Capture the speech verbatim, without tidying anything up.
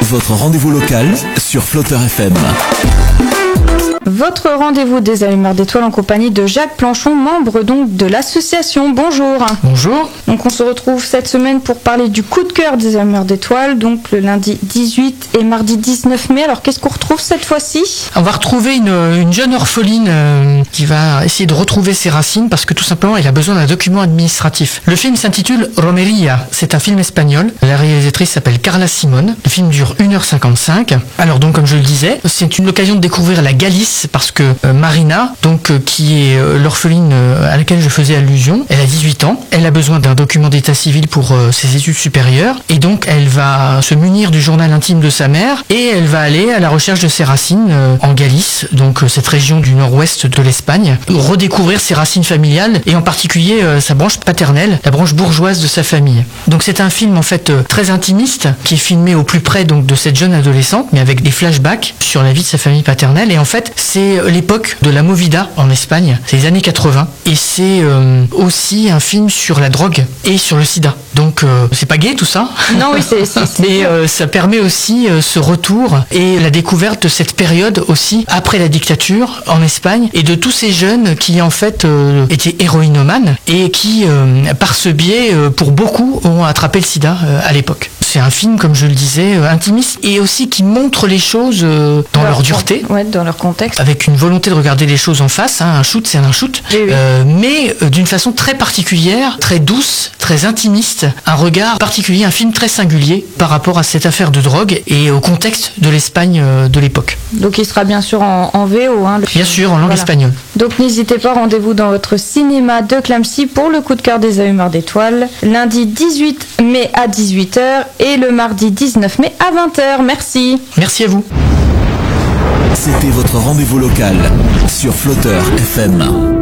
Votre rendez-vous local sur Flotteur F M. Votre rendez-vous des allumeurs d'étoiles en compagnie de Jacques Planchon, membre donc de l'association. Bonjour. Bonjour. Donc on se retrouve cette semaine pour parler du coup de cœur des allumeurs d'étoiles, donc le lundi dix-huit et mardi dix-neuf mai. Alors qu'est-ce qu'on retrouve cette fois-ci ? On va retrouver une, une jeune orpheline euh, qui va essayer de retrouver ses racines parce que tout simplement elle a besoin d'un document administratif. Le film s'intitule Romería. C'est un film espagnol. La réalisatrice s'appelle Carla Simón. Le film dure une heure cinquante-cinq. Alors donc comme je le disais, c'est une occasion de découvrir la Galice parce que euh, Marina, donc euh, qui est euh, l'orpheline euh, à laquelle je faisais allusion, elle a dix-huit ans, elle a besoin d'un document d'état civil pour euh, ses études supérieures et donc elle va se munir du journal intime de sa mère et elle va aller à la recherche de ses racines euh, en Galice, donc euh, cette région du nord-ouest de l'Espagne, redécouvrir ses racines familiales et en particulier euh, sa branche paternelle, la branche bourgeoise de sa famille. Donc c'est un film en fait euh, très intimiste qui est filmé au plus près donc de cette jeune adolescente mais avec des flashbacks sur la vie de sa famille paternelle et en fait c'est l'époque de la Movida en Espagne, c'est les années quatre-vingts et c'est euh, aussi un film sur la drogue et sur le sida. Donc euh, c'est pas gai tout ça. Non oui c'est, c'est, c'est mais euh, ça permet aussi euh, ce retour et la découverte de cette période aussi après la dictature en Espagne et de tous ces jeunes qui en fait euh, étaient héroïnomanes et qui euh, par ce biais euh, pour beaucoup ont attrapé le sida euh, à l'époque. C'est un film comme je le disais euh, intimiste et aussi qui montre les choses euh, dans leur, leur dureté. Ouais, dans leur contexte. Avec une volonté de regarder les choses en face, hein, un shoot c'est un shoot, oui, oui. Euh, mais euh, d'une façon très particulière, très douce, très intimiste, un regard particulier, un film très singulier par rapport à cette affaire de drogue et au contexte de l'Espagne euh, de l'époque. Donc il sera bien sûr en, en V O. Hein, le bien sûr, en langue voilà. espagnole. Donc n'hésitez pas, rendez-vous dans votre cinéma de Clamecy pour le coup de cœur des allumeurs d'étoiles, lundi dix-huit mai à dix-huit heures et le mardi dix-neuf mai à vingt heures. Merci. Merci à vous. C'était votre rendez-vous local sur Flotteur F M.